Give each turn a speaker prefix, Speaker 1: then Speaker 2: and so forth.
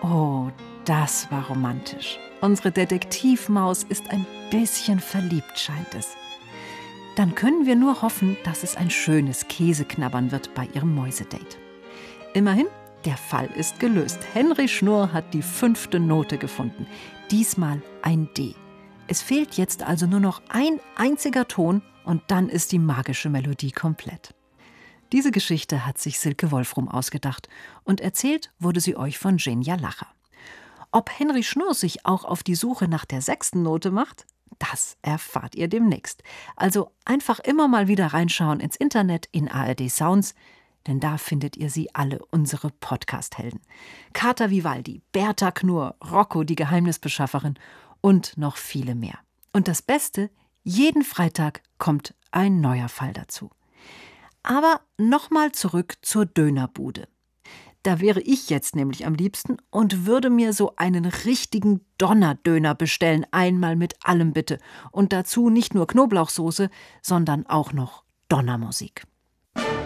Speaker 1: Oh, das war romantisch. Unsere Detektivmaus ist ein bisschen verliebt, scheint es. Dann können wir nur hoffen, dass es ein schönes Käseknabbern wird bei ihrem Mäusedate. Immerhin, der Fall ist gelöst. Henry Schnurr hat die 5. Note gefunden. Diesmal ein D. Es fehlt jetzt also nur noch ein einziger Ton und dann ist die magische Melodie komplett. Diese Geschichte hat sich Silke Wolfrum ausgedacht und erzählt wurde sie euch von Genia Lacher. Ob Henry Schnurr sich auch auf die Suche nach der 6. Note macht, das erfahrt ihr demnächst. Also einfach immer mal wieder reinschauen ins Internet in ARD Sounds, denn da findet ihr sie alle, unsere Podcast-Helden. Kater Vivaldi, Berta Knurr, Rocco, die Geheimnisbeschafferin und noch viele mehr. Und das Beste, jeden Freitag kommt ein neuer Fall dazu. Aber nochmal zurück zur Dönerbude. Da wäre ich jetzt nämlich am liebsten und würde mir so einen richtigen Donnerdöner bestellen, einmal mit allem bitte. Und dazu nicht nur Knoblauchsoße, sondern auch noch Donnermusik.